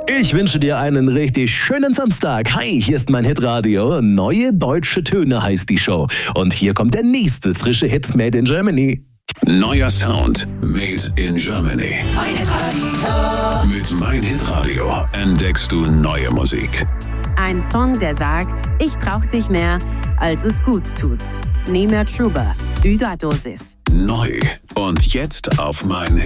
Ich wünsche dir einen richtig schönen Samstag. Hi, hier ist mein Hitradio. Neue deutsche Töne heißt die Show. Und hier kommt der nächste frische Hit Made in Germany. Neuer Sound Made in Germany. Mein Hitradio. Mit Mein Hitradio entdeckst du neue Musik. Ein Song, der sagt, ich brauch dich mehr, als es gut tut. Nima Truba, Überdosis. Neu. Und jetzt auf mein